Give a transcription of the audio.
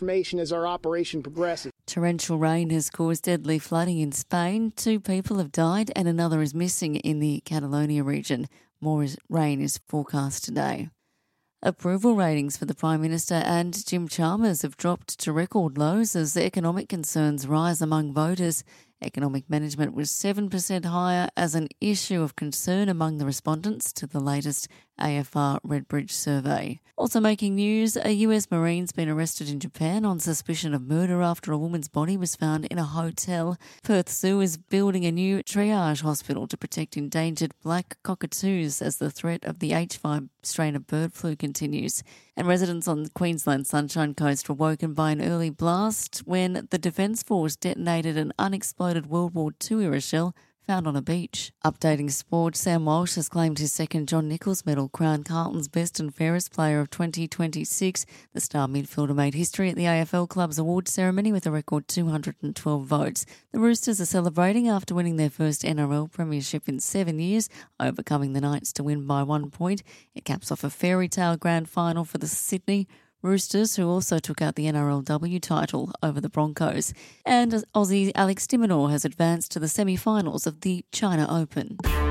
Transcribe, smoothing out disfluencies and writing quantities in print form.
information as our operation progresses. Torrential rain has caused deadly flooding in Spain. 2 people have died and another is missing in the Catalonia region. More rain is forecast today. Approval ratings for the Prime Minister and Jim Chalmers have dropped to record lows as economic concerns rise among voters. Economic management was 7% higher as an issue of concern among the respondents to the latest AFR Redbridge survey. Also making news, a US Marine's been arrested in Japan on suspicion of murder after a woman's body was found in a hotel. Perth Zoo is building a new triage hospital to protect endangered black cockatoos as the threat of the H5 strain of bird flu continues. And residents on Queensland's Sunshine Coast were woken by an early blast when the Defence Force detonated an unexploded World War II-era shell found on a beach. Updating sport, Sam Walsh has claimed his second John Nichols medal, crowned Carlton's best and fairest player of 2026. The star midfielder made history at the AFL Club's awards ceremony with a record 212 votes. The Roosters are celebrating after winning their first NRL premiership in 7 years, overcoming the Knights to win by 1 point. It caps off a fairy tale grand final for the Sydney Roosters, who also took out the NRLW title over the Broncos. And Aussie Alex de Minaur has advanced to the semi-finals of the China Open.